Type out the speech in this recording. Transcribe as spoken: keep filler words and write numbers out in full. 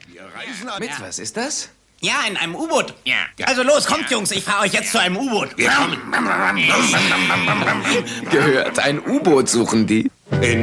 Wir reisen an. Mit was ist das? Ja, in einem U-Boot. Ja. Also los, kommt, Jungs, ich fahre euch jetzt zu einem U-Boot. Wir kommen. Gehört, ein U-Boot suchen die.